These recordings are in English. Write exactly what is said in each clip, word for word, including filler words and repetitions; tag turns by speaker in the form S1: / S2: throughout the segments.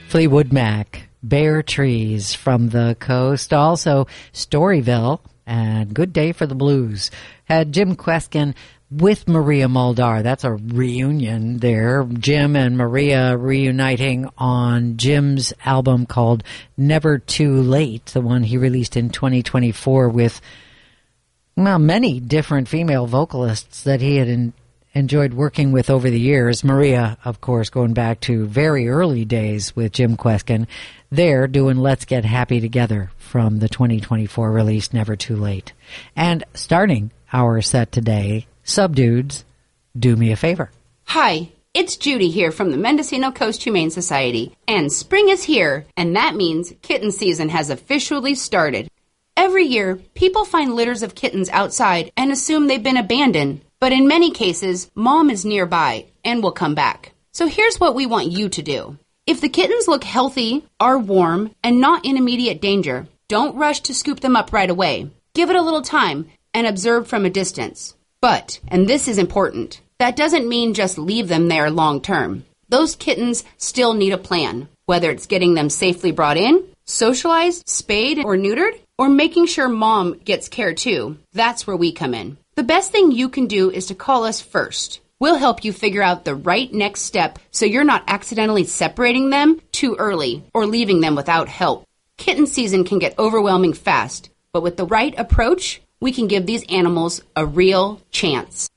S1: Fleetwood Mac, Bare Trees from the Coast. Also, Storyville and Good Day for the Blues. Had Jim Kweskin with Maria Muldaur. That's a reunion there. Jim and Maria reuniting on Jim's album called Never Too Late, the one he released in twenty twenty-four with, well, many different female vocalists that he had in, enjoyed working with over the years. Maria, of course, going back to very early days with Jim Kweskin. They're doing Let's Get Happy Together from the twenty twenty-four release Never Too Late. And starting our set today, Subdudes, Do Me a Favor.
S2: Hi, it's Judy here from the Mendocino Coast Humane Society, and spring is here, and that means kitten season has officially started. Every year, people find litters of kittens outside and assume they've been abandoned, but in many cases, mom is nearby and will come back. So here's what we want you to do. If the kittens look healthy, are warm, and not in immediate danger, don't rush to scoop them up right away. Give it a little time and observe from a distance. But, and this is important, that doesn't mean just leave them there long term. Those kittens still need a plan, whether it's getting them safely brought in, socialized, spayed, or neutered, or making sure mom gets care too. That's where we come in. The best thing you can do is to call us first. We'll help you figure out the right next step so you're not accidentally separating them too early or leaving them without help. Kitten season can get overwhelming fast, but with the right approach, we can give these animals a real chance.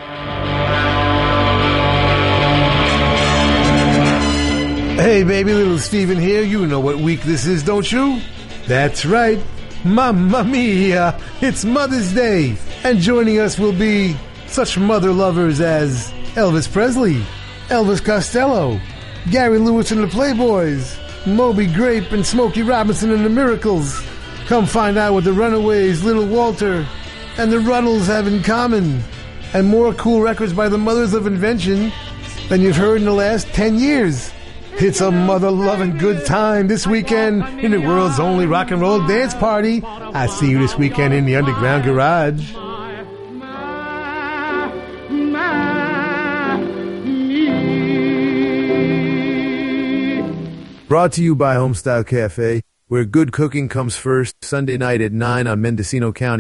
S3: Hey, baby, little Steven here. You know what week this is, don't you? That's right. Mamma mia! It's Mother's Day. And joining us will be such mother lovers as Elvis Presley, Elvis Costello, Gary Lewis and the Playboys, Moby Grape and Smokey Robinson and the Miracles. Come find out what the Runaways, Little Walter, and the Ruddles have in common. And more cool records by the mothers of invention than you've heard in the last ten years. It's a mother-loving good time this weekend in the world's only rock and roll dance party. I see you this weekend in the Underground Garage. Brought to you by Homestyle Cafe, where good cooking comes first, Sunday night at nine on Mendocino County